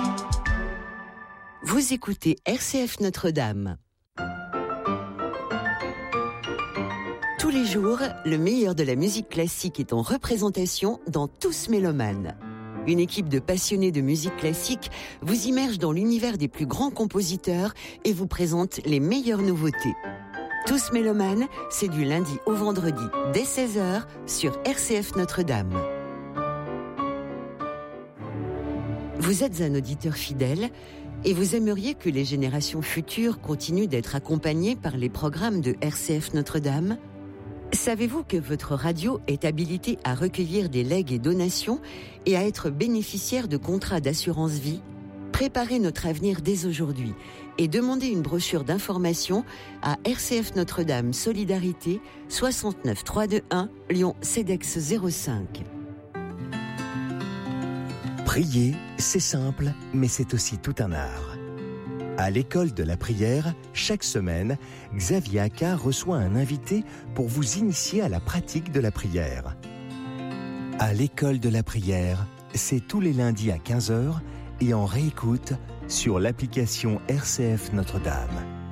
Vous écoutez RCF Notre-Dame. Tous les jours, le meilleur de la musique classique est en représentation dans Tous Mélomanes. Une équipe de passionnés de musique classique vous immerge dans l'univers des plus grands compositeurs et vous présente les meilleures nouveautés. Tous Mélomanes, c'est du lundi au vendredi dès 16h sur RCF Notre-Dame. Vous êtes un auditeur fidèle et vous aimeriez que les générations futures continuent d'être accompagnées par les programmes de RCF Notre-Dame ? Savez-vous que votre radio est habilitée à recueillir des legs et donations et à être bénéficiaire de contrats d'assurance vie ? Préparez notre avenir dès aujourd'hui et demandez une brochure d'information à RCF Notre-Dame Solidarité 69 321 Lyon CEDEX 05. Prier, c'est simple, mais c'est aussi tout un art. À l'école de la prière, chaque semaine, Xavier Accard reçoit un invité pour vous initier à la pratique de la prière. À l'école de la prière, c'est tous les lundis à 15h et en réécoute sur l'application RCF Notre-Dame.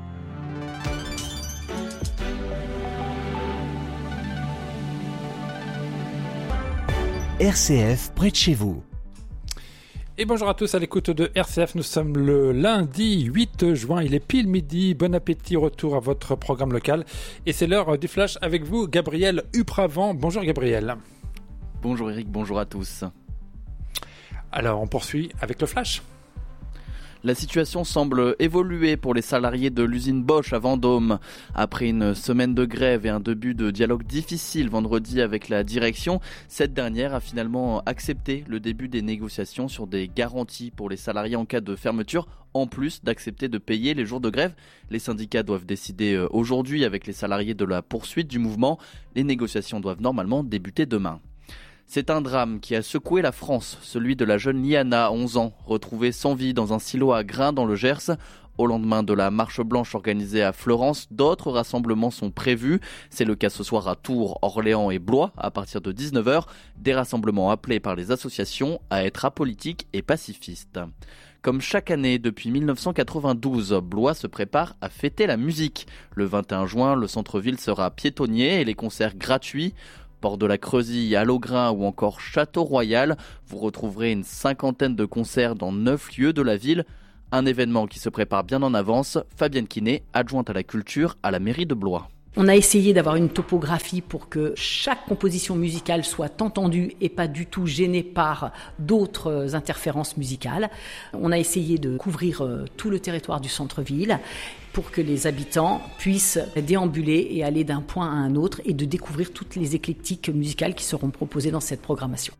RCF près de chez vous. Et bonjour à tous à l'écoute de RCF, nous sommes le lundi 8 juin, il est pile midi, bon appétit, retour à votre programme local. Et c'est l'heure du flash avec vous, Gabriel Upravant. Bonjour Gabriel. Bonjour Eric, bonjour à tous. Alors on poursuit avec le flash. La situation semble évoluer pour les salariés de l'usine Bosch à Vendôme. Après une semaine de grève et un début de dialogue difficile vendredi avec la direction, cette dernière a finalement accepté le début des négociations sur des garanties pour les salariés en cas de fermeture, en plus d'accepter de payer les jours de grève. Les syndicats doivent décider aujourd'hui avec les salariés de la poursuite du mouvement. Les négociations doivent normalement débuter demain. C'est un drame qui a secoué la France, celui de la jeune Liana, 11 ans, retrouvée sans vie dans un silo à grains dans le Gers. Au lendemain de la marche blanche organisée à Fleurance, d'autres rassemblements sont prévus. C'est le cas ce soir à Tours, Orléans et Blois, à partir de 19h. Des rassemblements appelés par les associations à être apolitiques et pacifistes. Comme chaque année depuis 1992, Blois se prépare à fêter la musique. Le 21 juin, le centre-ville sera piétonnier et les concerts gratuits. Port de la Creusille, Allogrin ou encore Château-Royal. Vous retrouverez une 50aine de concerts dans 9 lieux de la ville. Un événement qui se prépare bien en avance. Fabienne Quinet, adjointe à la culture à la mairie de Blois. On a essayé d'avoir une topographie pour que chaque composition musicale soit entendue et pas du tout gênée par d'autres interférences musicales. On a essayé de couvrir tout le territoire du centre-ville pour que les habitants puissent déambuler et aller d'un point à un autre et de découvrir toutes les éclectiques musicales qui seront proposées dans cette programmation.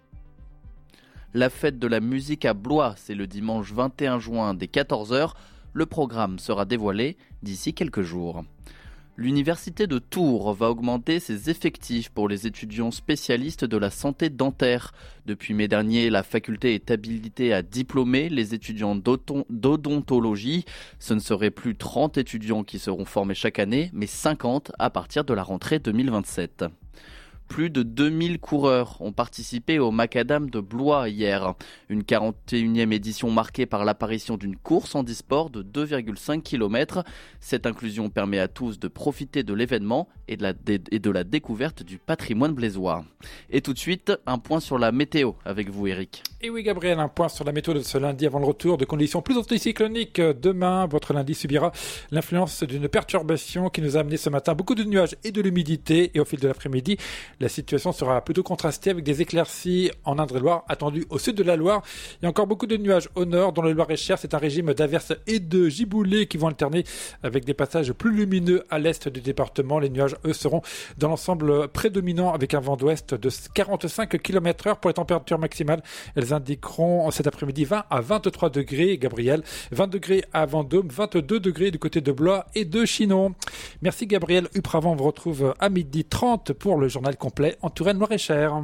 La fête de la musique à Blois, c'est le dimanche 21 juin dès 14h. Le programme sera dévoilé d'ici quelques jours. L'université de Tours va augmenter ses effectifs pour les étudiants spécialistes de la santé dentaire. Depuis mai dernier, la faculté est habilitée à diplômer les étudiants d'odontologie. Ce ne seraient plus 30 étudiants qui seront formés chaque année, mais 50 à partir de la rentrée 2027. Plus de 2000 coureurs ont participé au Macadam de Blois hier. Une 41e édition marquée par l'apparition d'une course handisport de 2,5 km. Cette inclusion permet à tous de profiter de l'événement et de la découverte du patrimoine blésois. Et tout de suite, un point sur la météo avec vous Eric. Et oui Gabriel, un point sur la météo de ce lundi avant le retour de conditions plus anticycloniques. Demain, votre lundi subira l'influence d'une perturbation qui nous a amené ce matin beaucoup de nuages et de l'humidité. Et au fil de l'après-midi, la situation sera plutôt contrastée avec des éclaircies en Indre-et-Loire attendues au sud de la Loire. Il y a encore beaucoup de nuages au nord, dans le Loir-et-Cher. C'est un régime d'averses et de giboulées qui vont alterner avec des passages plus lumineux à l'est du département. Les nuages, eux, seront dans l'ensemble prédominants avec un vent d'ouest de 45 km/h pour les températures maximales. Elles indiqueront cet après-midi 20 à 23 degrés, Gabriel. 20 degrés à Vendôme, 22 degrés du côté de Blois et de Chinon. Merci Gabriel Upravant. On vous retrouve à 12h30 pour le journal complet en Touraine, Loir-et-Cher.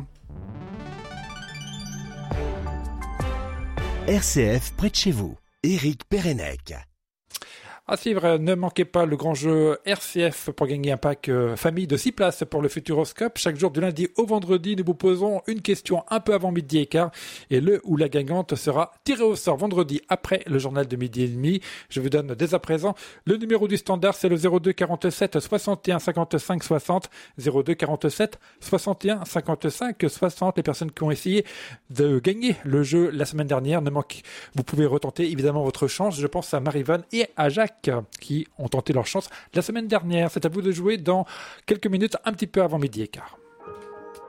RCF près de chez vous. Éric Pérenec. À suivre, ne manquez pas le grand jeu RCF pour gagner un pack famille de 6 places pour le Futuroscope. Chaque jour du lundi au vendredi, nous vous posons une question un peu avant midi et quart et le ou la gagnante sera tirée au sort vendredi après le journal de midi et demi. Je vous donne dès à présent le numéro du standard, c'est le 02 47 61 55 60. 02 47 61 55 60. Les personnes qui ont essayé de gagner le jeu la semaine dernière, vous pouvez retenter évidemment votre chance. Je pense à Marivonne et à Jacques qui ont tenté leur chance la semaine dernière. C'est à vous de jouer dans quelques minutes, un petit peu avant midi et quart.